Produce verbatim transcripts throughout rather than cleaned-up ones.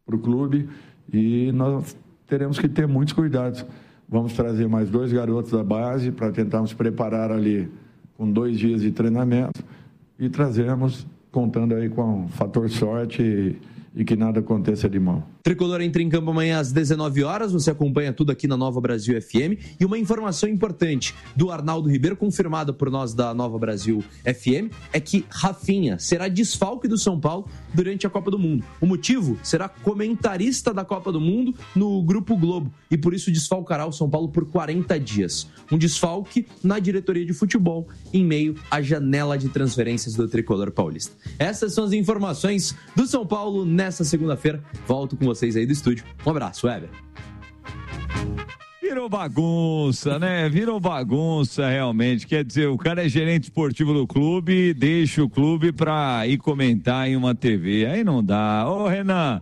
para o clube e nós teremos que ter muitos cuidados. Vamos trazer mais dois garotos da base para tentarmos preparar ali com dois dias de treinamento e trazermos, contando aí com o fator sorte e, e que nada aconteça de mal. Tricolor entra em campo amanhã às dezenove horas, você acompanha tudo aqui na Nova Brasil F M. E uma informação importante do Arnaldo Ribeiro, confirmada por nós da Nova Brasil F M, é que Rafinha será desfalque do São Paulo durante a Copa do Mundo. O motivo será comentarista da Copa do Mundo no Grupo Globo e por isso desfalcará o São Paulo por quarenta dias. Um desfalque na diretoria de futebol em meio à janela de transferências do Tricolor paulista. Essas são as informações do São Paulo nesta segunda-feira. Volto com vocês aí do estúdio. Um abraço, Weber. Virou bagunça, né? Virou bagunça, realmente. Quer dizer, o cara é gerente esportivo do clube, deixa o clube pra ir comentar em uma T V. Aí não dá. Ô, Renan,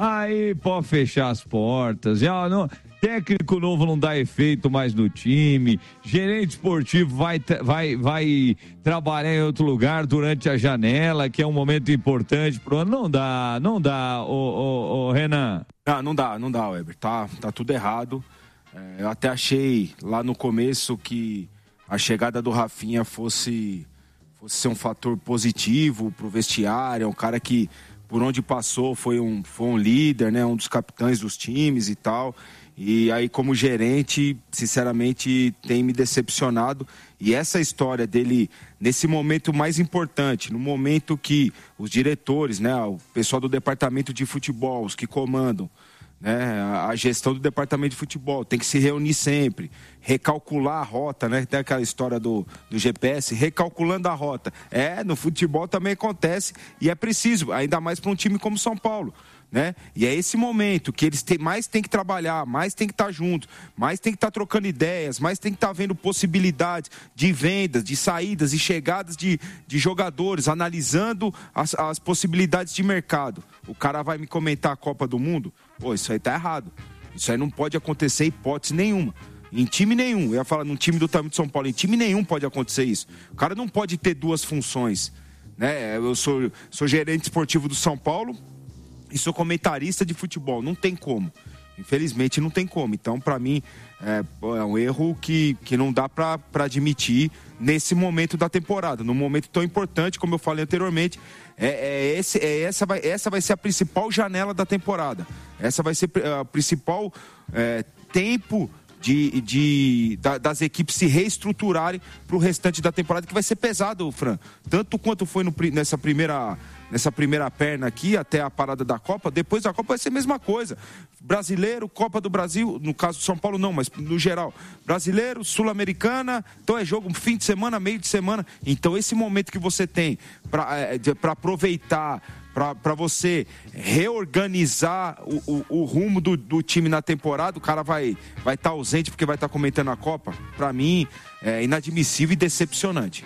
aí pode fechar as portas. Já não... Técnico novo não dá efeito mais no time. Gerente esportivo vai, vai, vai trabalhar em outro lugar durante a janela, que é um momento importante pro ano. Não dá, não dá, ô, ô, ô Renan. Ah, não dá, não dá, Weber. Tá, tá tudo errado. É, eu até achei lá no começo que a chegada do Rafinha fosse, fosse ser um fator positivo pro vestiário. É um cara que, por onde passou, foi um, foi um líder, né? Um dos capitães dos times e tal. E aí, como gerente, sinceramente, tem me decepcionado. E essa história dele, nesse momento mais importante, no momento que os diretores, né, o pessoal do departamento de futebol, os que comandam, né, a gestão do departamento de futebol, tem que se reunir sempre, recalcular a rota, né? Tem aquela história do, do G P S, recalculando a rota. É, no futebol também acontece e é preciso, ainda mais para um time como São Paulo. Né? E é esse momento que eles têm, mais têm que trabalhar, mais têm que estar juntos, mais têm que estar trocando ideias, mais têm que estar vendo possibilidades de vendas, de saídas e chegadas de, de jogadores, analisando as, as possibilidades de mercado. O cara vai me comentar a Copa do Mundo? Pô, isso aí tá errado. Isso aí não pode acontecer, hipótese nenhuma. Em time nenhum, eu ia falar num time do tamanho de São Paulo, em time nenhum pode acontecer isso. O cara não pode ter duas funções. Né? Eu sou, sou gerente esportivo do São Paulo e sou comentarista de futebol, não tem como, infelizmente não tem como. Então, para mim, é, é um erro que, que não dá para admitir nesse momento da temporada, num momento tão importante, como eu falei anteriormente. É, é esse, é essa, vai, essa vai ser a principal janela da temporada, essa vai ser a principal é, tempo de, de, da, das equipes se reestruturarem para o restante da temporada, que vai ser pesado, Fran, tanto quanto foi no, nessa primeira... nessa primeira perna aqui, até a parada da Copa. Depois da Copa vai ser a mesma coisa. Brasileiro, Copa do Brasil, no caso de São Paulo não, mas no geral. Brasileiro, Sul-Americana, então é jogo fim de semana, meio de semana. Então esse momento que você tem para é, aproveitar, para você reorganizar o, o, o rumo do, do time na temporada, o cara vai estar vai tá ausente porque vai estar tá comentando a Copa. Para mim, é inadmissível e decepcionante.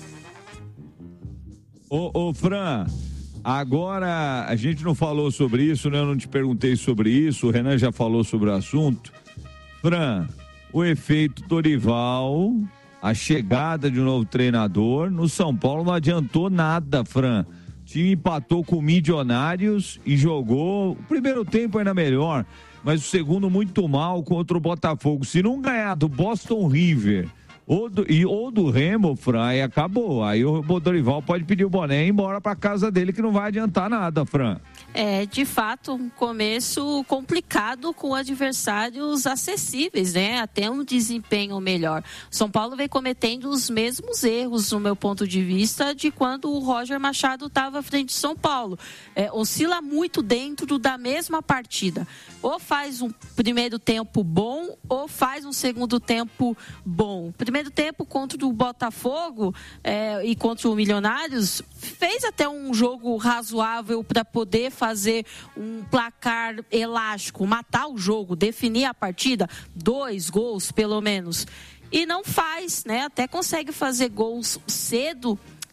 Ô, ô Fran, agora a gente não falou sobre isso, né? Eu não te perguntei sobre isso, o Renan já falou sobre o assunto. Fran, o efeito Dorival, a chegada de um novo treinador, no São Paulo não adiantou nada, Fran. O time empatou com o Milionários e jogou o primeiro tempo ainda melhor, mas o segundo muito mal contra o Botafogo. Se não ganhar do Boston River ou do, e, ou do Remo, Fran, aí acabou. Aí o Dorival pode pedir o boné e ir embora para casa dele, que não vai adiantar nada, Fran. É, de fato, um começo complicado com adversários acessíveis, né? Até um desempenho melhor. São Paulo vem cometendo os mesmos erros, no meu ponto de vista, de quando o Roger Machado estava à frente de São Paulo. É, oscila muito dentro da mesma partida. Ou faz um primeiro tempo bom, ou faz um segundo tempo bom. Primeiro tempo contra o Botafogo é, e contra o Milionários, fez até um jogo razoável para poder fazer um placar elástico, matar o jogo, definir a partida, dois gols pelo menos. E não faz, né? Até consegue fazer gols cedo, e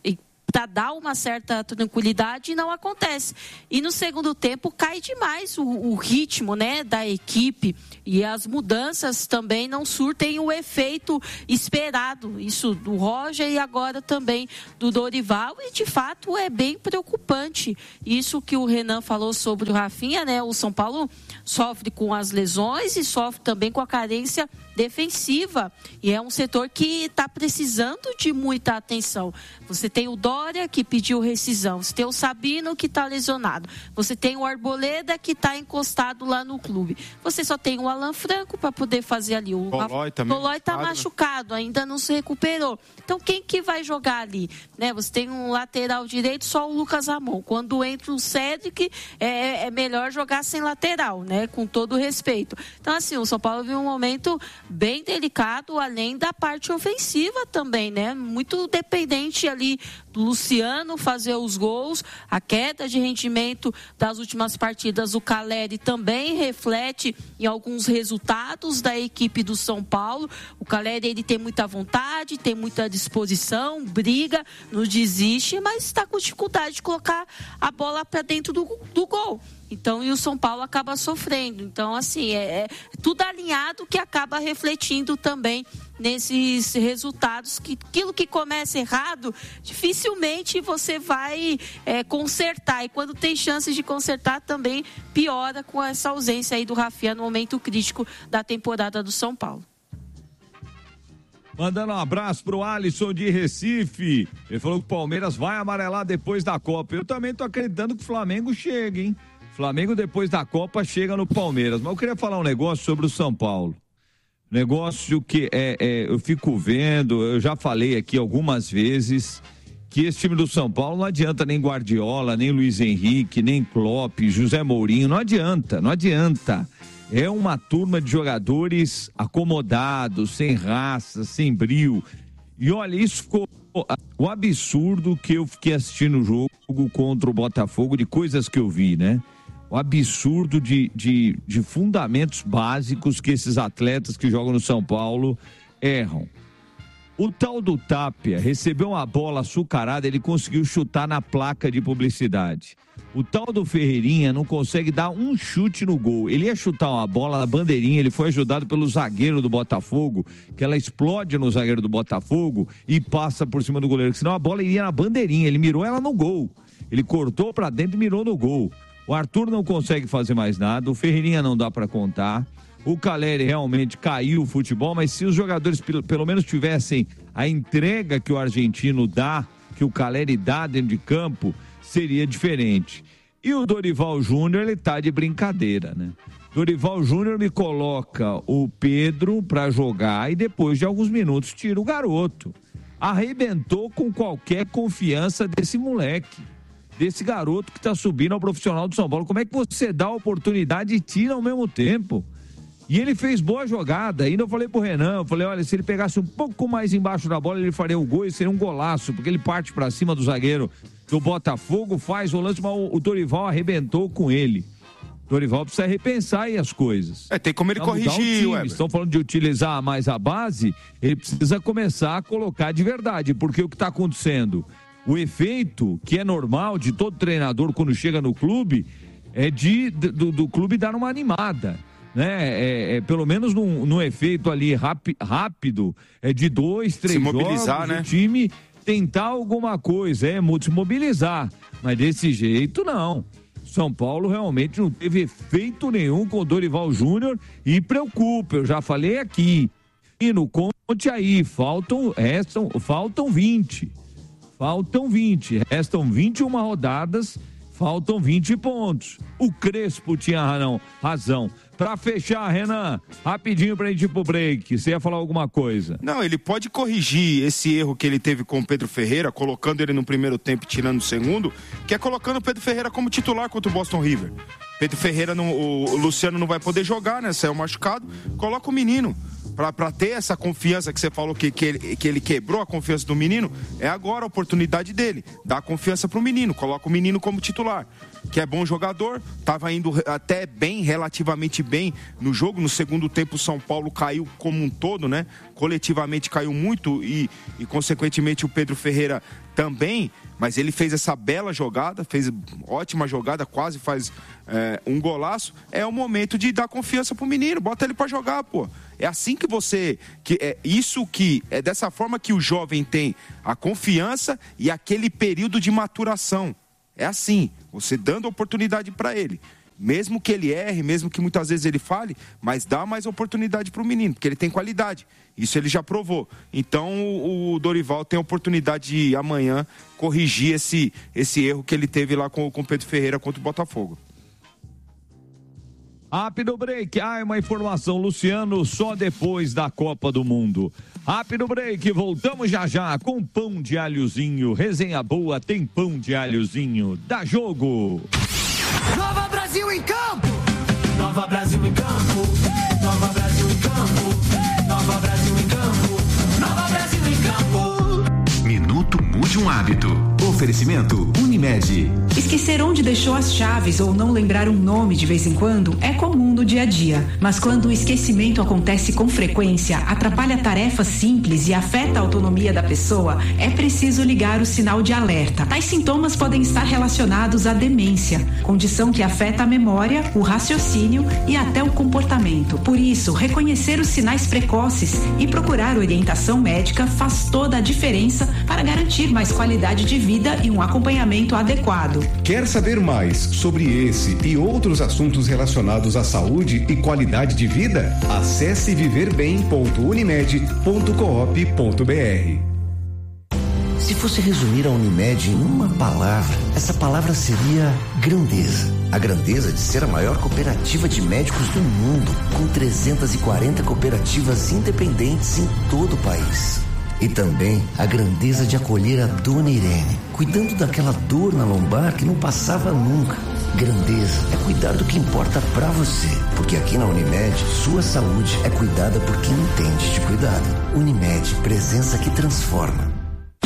para dar uma certa tranquilidade, e não acontece. E no segundo tempo cai demais o, o ritmo, né, da equipe, e as mudanças também não surtem o efeito esperado. Isso do Roger e agora também do Dorival, e de fato é bem preocupante. Isso que o Renan falou sobre o Rafinha, né? O São Paulo sofre com as lesões e sofre também com a carência defensiva, e é um setor que está precisando de muita atenção. Você tem o Dória, que pediu rescisão, você tem o Sabino, que está lesionado, você tem o Arboleda, que está encostado lá no clube, você só tem o Alan Franco para poder fazer ali. O Tolói também está machucado, ainda não se recuperou. Então quem que vai jogar ali? Né? Você tem um lateral direito, só o Lucas Ramon. Quando entra o Cédric, é, é melhor jogar sem lateral, né? Com todo o respeito. Então assim, o São Paulo viu um momento bem delicado, além da parte ofensiva também, né? Muito dependente ali do Luciano fazer os gols, a queda de rendimento das últimas partidas, o Caleri também reflete em alguns resultados da equipe do São Paulo. O Caleri, ele tem muita vontade, tem muita disposição, briga, não desiste, mas está com dificuldade de colocar a bola para dentro do, do gol. Então, e o São Paulo acaba sofrendo. Então, assim, é, é tudo alinhado que acaba refletindo também nesses resultados. Que aquilo que começa errado, dificilmente você vai é, consertar. E quando tem chances de consertar, também piora com essa ausência aí do Rafinha no momento crítico da temporada do São Paulo. Mandando um abraço pro Alisson de Recife. Ele falou que o Palmeiras vai amarelar depois da Copa. Eu também tô acreditando que o Flamengo chega, hein? Flamengo, depois da Copa, chega no Palmeiras. Mas eu queria falar um negócio sobre o São Paulo. Negócio que é, é, eu fico vendo, eu já falei aqui algumas vezes, que esse time do São Paulo não adianta nem Guardiola, nem Luiz Henrique, nem Klopp, José Mourinho, não adianta, não adianta. É uma turma de jogadores acomodados, sem raça, sem brio. E olha, isso ficou o absurdo que eu fiquei assistindo o jogo contra o Botafogo, de coisas que eu vi, né? O absurdo de, de, de fundamentos básicos que esses atletas que jogam no São Paulo erram. O tal do Tapia recebeu uma bola açucarada, ele conseguiu chutar na placa de publicidade. O tal do Ferreirinha não consegue dar um chute no gol. Ele ia chutar uma bola na bandeirinha, ele foi ajudado pelo zagueiro do Botafogo, que ela explode no zagueiro do Botafogo e passa por cima do goleiro, senão a bola iria na bandeirinha, ele mirou ela no gol. Ele cortou pra dentro e mirou no gol. O Arthur não consegue fazer mais nada, o Ferreirinha não dá pra contar. O Caleri realmente caiu o futebol, mas se os jogadores pelo, pelo menos tivessem a entrega que o argentino dá, que o Caleri dá dentro de campo, seria diferente. E o Dorival Júnior, ele tá de brincadeira, né? Dorival Júnior me coloca o Pedro pra jogar e depois de alguns minutos tira o garoto. Arrebentou com qualquer confiança desse moleque, desse garoto que tá subindo ao profissional do São Paulo. Como é que você dá a oportunidade e tira ao mesmo tempo? E ele fez boa jogada. Ainda eu falei pro Renan, eu falei, olha, se ele pegasse um pouco mais embaixo da bola, ele faria o gol e seria um golaço, porque ele parte pra cima do zagueiro do Botafogo, faz o lance, mas o, o Dorival arrebentou com ele. O Dorival precisa repensar aí as coisas. É, tem como ele corrigir, um Estão falando de utilizar mais a base, ele precisa começar a colocar de verdade, porque o que está acontecendo, o efeito que é normal de todo treinador quando chega no clube, é de, do, do clube dar uma animada. Né? É, é, pelo menos num, num efeito ali rapi, rápido, é de dois, três se mobilizar, jogos, né? O time tentar alguma coisa, é se mobilizar, mas desse jeito não. São Paulo realmente não teve efeito nenhum com o Dorival Júnior e preocupa, eu já falei aqui. E no conte aí, faltam, restam, faltam vinte, faltam vinte, restam vinte e uma rodadas, faltam vinte pontos. O Crespo tinha razão. razão. Pra fechar, Renan, rapidinho pra gente ir pro break, você ia falar alguma coisa? Não, ele pode corrigir esse erro que ele teve com o Pedro Ferreira, colocando ele no primeiro tempo e tirando no segundo, que é colocando o Pedro Ferreira como titular contra o Boston River. Pedro Ferreira, não, o Luciano não vai poder jogar, né, saiu machucado, coloca o menino. Pra, pra ter essa confiança que você falou que, que, ele, que ele quebrou a confiança do menino, é agora a oportunidade dele, dá confiança pro menino, coloca o menino como titular, que é bom jogador, tava indo até bem, relativamente bem no jogo. No segundo tempo o São Paulo caiu como um todo, né? Coletivamente caiu muito e, e consequentemente o Pedro Ferreira também, mas ele fez essa bela jogada, fez ótima jogada, quase faz é, um golaço. É o momento de dar confiança pro menino, bota ele pra jogar, pô. É assim que você, que é isso que, é dessa forma que o jovem tem a confiança e aquele período de maturação. É assim, você dando oportunidade para ele. Mesmo que ele erre, mesmo que muitas vezes ele fale, mas dá mais oportunidade para o menino, porque ele tem qualidade. Isso ele já provou. Então o Dorival tem a oportunidade de amanhã corrigir esse, esse erro que ele teve lá com o Pedro Ferreira contra o Botafogo. Rápido break. Ah, uma informação, Luciano, só depois da Copa do Mundo. Rápido break, voltamos já já com pão de alhozinho. Resenha boa, tem pão de alhozinho. Dá jogo. Nova Brasil em campo. Nova Brasil em campo. Nova Brasil em campo. Nova Brasil em campo. Nova Brasil em campo. Minuto Mude um Hábito. Oferecimento Unimed. Esquecer onde deixou as chaves ou não lembrar um nome de vez em quando é comum no dia a dia. Mas quando o esquecimento acontece com frequência, atrapalha tarefas simples e afeta a autonomia da pessoa, é preciso ligar o sinal de alerta. Tais sintomas podem estar relacionados à demência, condição que afeta a memória, o raciocínio e até o comportamento. Por isso, reconhecer os sinais precoces e procurar orientação médica faz toda a diferença para garantir mais qualidade de vida e um acompanhamento adequado. Quer saber mais sobre esse e outros assuntos relacionados à saúde e qualidade de vida? Acesse viver bem ponto unimed ponto coop ponto br. Se fosse resumir a Unimed em uma palavra, essa palavra seria grandeza. A grandeza de ser a maior cooperativa de médicos do mundo, com trezentas e quarenta cooperativas independentes em todo o país. E também a grandeza de acolher a Dona Irene, cuidando daquela dor na lombar que não passava nunca. Grandeza é cuidar do que importa pra você, porque aqui na Unimed, sua saúde é cuidada por quem entende de cuidado. Unimed, presença que transforma.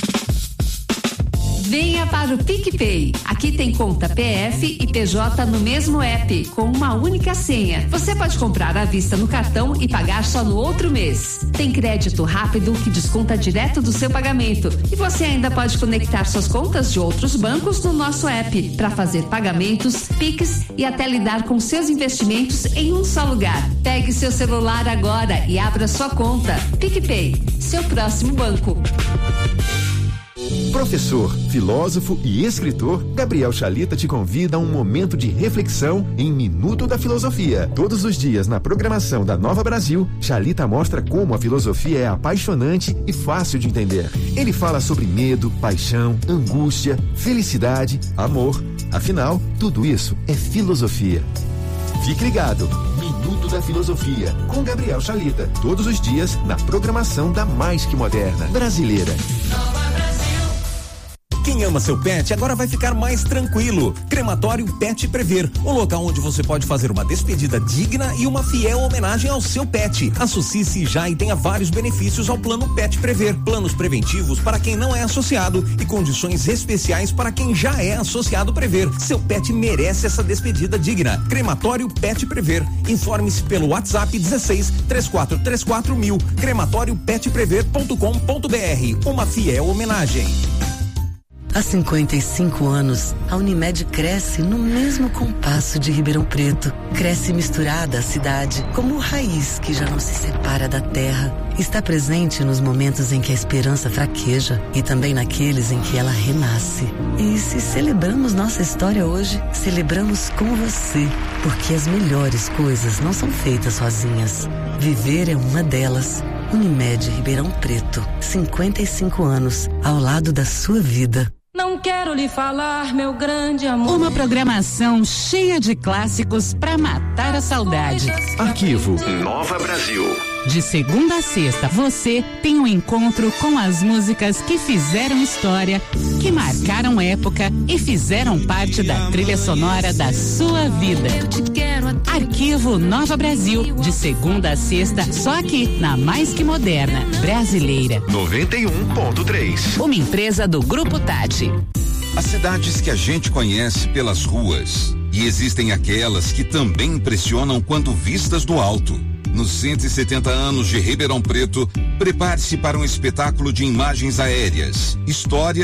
Venha para o PicPay. Aqui tem conta P F e P J no mesmo app, com uma única senha. Você pode comprar à vista no cartão e pagar só no outro mês. Tem crédito rápido que desconta direto do seu pagamento. E você ainda pode conectar suas contas de outros bancos no nosso app para fazer pagamentos, Pix e até lidar com seus investimentos em um só lugar. Pegue seu celular agora e abra sua conta. PicPay, seu próximo banco. Professor, filósofo e escritor, Gabriel Chalita te convida a um momento de reflexão em Minuto da Filosofia. Todos os dias na programação da Nova Brasil, Chalita mostra como a filosofia é apaixonante e fácil de entender. Ele fala sobre medo, paixão, angústia, felicidade, amor. Afinal, tudo isso é filosofia. Fique ligado. Minuto da Filosofia, com Gabriel Chalita. Todos os dias na programação da Mais Que Moderna Brasileira. Quem ama seu pet agora vai ficar mais tranquilo. Crematório Pet Prever, um local onde você pode fazer uma despedida digna e uma fiel homenagem ao seu pet. Associe-se já e tenha vários benefícios ao plano Pet Prever. Planos preventivos para quem não é associado e condições especiais para quem já é associado Prever. Seu pet merece essa despedida digna. Crematório Pet Prever. Informe-se pelo WhatsApp dezesseis, três quatro três quatro mil. crematório pet prever ponto com ponto br. Uma fiel homenagem. Há cinquenta e cinco anos, a Unimed cresce no mesmo compasso de Ribeirão Preto. Cresce misturada à cidade, como raiz que já não se separa da terra. Está presente nos momentos em que a esperança fraqueja e também naqueles em que ela renasce. E se celebramos nossa história hoje, celebramos com você, porque as melhores coisas não são feitas sozinhas. Viver é uma delas. Unimed Ribeirão Preto, cinquenta e cinco anos, ao lado da sua vida. Não quero lhe falar, meu grande amor. Uma programação cheia de clássicos pra matar a saudade. Arquivo Nova Brasil. De segunda a sexta, você tem um encontro com as músicas que fizeram história, que marcaram época e fizeram parte da trilha sonora da sua vida. Arquivo Nova Brasil, de segunda a sexta, só aqui na Mais Que Moderna Brasileira. noventa e um ponto três. Uma empresa do Grupo Tati. As cidades que a gente conhece pelas ruas, e existem aquelas que também impressionam quando vistas do alto. Nos cento e setenta anos de Ribeirão Preto, prepare-se para um espetáculo de imagens aéreas, histórias,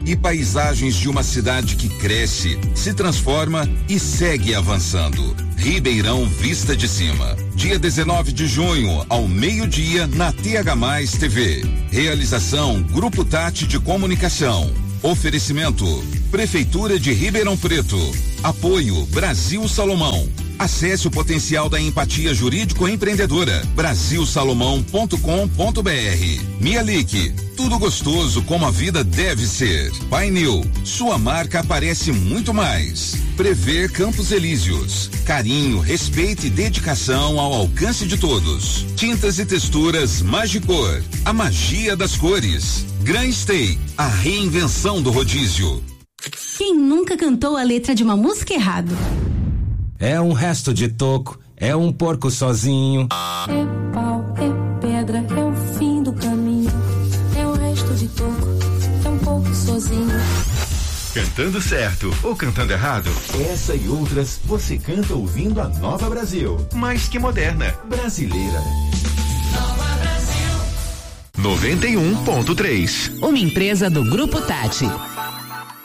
e paisagens de uma cidade que cresce, se transforma e segue avançando. Ribeirão Vista de Cima. Dia dezenove de junho, ao meio-dia, na T H mais T V. Realização Grupo Tati de Comunicação. Oferecimento Prefeitura de Ribeirão Preto. Apoio Brasil Salomão. Acesse o potencial da empatia jurídico-empreendedora. brasil salomão ponto com ponto br. Mialik, tudo gostoso como a vida deve ser. Painel, sua marca aparece muito mais. Prever Campos Elíseos, carinho, respeito e dedicação ao alcance de todos. Tintas e texturas Magicor, a magia das cores. Grand Stay, a reinvenção do rodízio. Quem nunca cantou a letra de uma música errado? É um resto de toco, é um porco sozinho. É pau, é pedra, é o fim do caminho. É o resto de toco, é um pouco sozinho. Cantando certo ou cantando errado? Essa e outras você canta ouvindo a Nova Brasil. Mais que moderna, brasileira. Nova Brasil. noventa e um ponto três. Uma empresa do Grupo Tati.